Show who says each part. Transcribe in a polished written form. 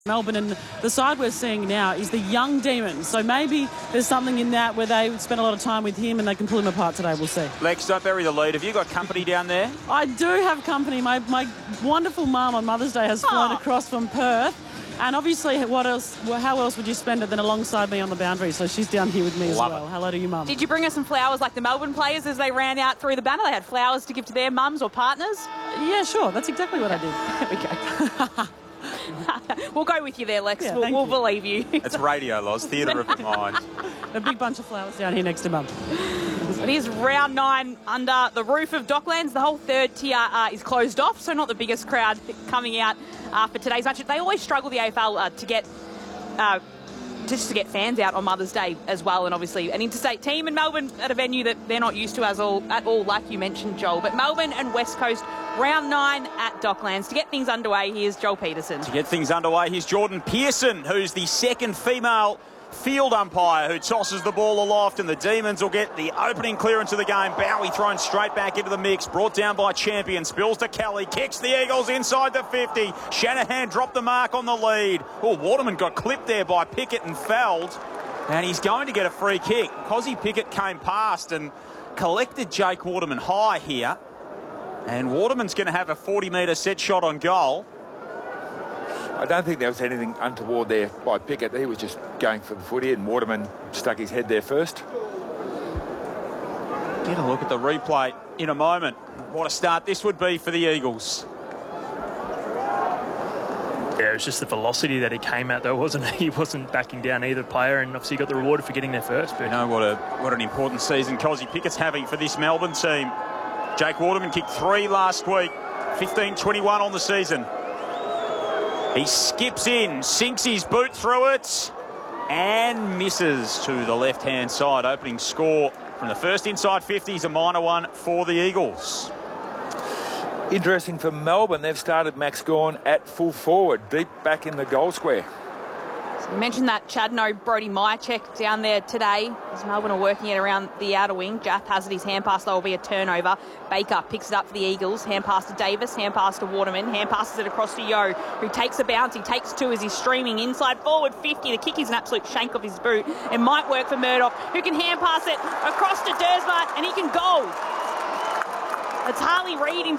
Speaker 1: Melbourne, and the side we're seeing now is the young Demons. So maybe there's something in that where they spend a lot of time with him and they can pull him apart today. We'll see.
Speaker 2: Lex, don't bury the lead. Have you got company down there?
Speaker 1: I do have company. My wonderful mum on Mother's Day has flown across from Perth. And obviously, how else would you spend it than alongside me on the boundary? So she's down here with me as well. Hello to you, Mum.
Speaker 3: Did you bring her some flowers like the Melbourne players as they ran out through the banner? They had flowers to give to their mums or partners?
Speaker 1: Yeah, sure. That's exactly what I did.
Speaker 3: There we go. We'll go with you there, Lex.
Speaker 1: Yeah,
Speaker 3: we'll believe you.
Speaker 2: It's radio, Loz. Theatre of the mind.
Speaker 1: A big bunch of flowers down here next to Mum.
Speaker 3: It is round 9 under the roof of Docklands. The whole third tier is closed off, so not the biggest crowd coming out for today's match. They always struggle, the AFL, to get fans out on Mother's Day as well, and obviously an interstate team in Melbourne at a venue that they're not used to at all, like you mentioned, Joel. But Melbourne and West Coast, round 9 at Docklands. To get things underway, here's Joel Peterson.
Speaker 2: To get things underway, here's Jordan Pearson, who's the second female field umpire who tosses the ball aloft, and the Demons will get the opening clearance of the game. Bowie thrown straight back into the mix, brought down by Champion, spills to Kelly, kicks the Eagles inside the 50. Shanahan dropped the mark on the lead. Oh, Waterman got clipped there by Pickett and fouled, and he's going to get a free kick. Cozzy Pickett came past and collected Jake Waterman high here, and Waterman's going to have a 40-metre set shot on goal.
Speaker 4: I don't think there was anything untoward there by Pickett. He was just going for the footy, and Waterman stuck his head there first.
Speaker 2: Get a look at the replay in a moment. What a start this would be for the Eagles.
Speaker 5: Yeah, it was just the velocity that he came at, though, wasn't he? He wasn't backing down either player, and obviously got the reward for getting there first. But
Speaker 2: you know what an important season Cozzy Pickett's having for this Melbourne team. Jake Waterman kicked 3 last week, 15-21 on the season. He skips in, sinks his boot through it, and misses to the left-hand side. Opening score from the first inside 50 is a minor one for the Eagles.
Speaker 4: Interesting for Melbourne, they've started Max Gawn at full forward, deep back in the goal square.
Speaker 3: So we mentioned that Chadno Brody Myercheck down there today, as Melbourne are working it around the outer wing. Jaff has it, his hand pass, though, will be a turnover. Baker picks it up for the Eagles. Hand pass to Davis, hand pass to Waterman, hand passes it across to Yeo, who takes a bounce. He takes 2 as he's streaming inside forward 50. The kick is an absolute shank off his boot. It might work for Murdoch, who can hand pass it across to Dersma, and he can goal. It's Harley Reid in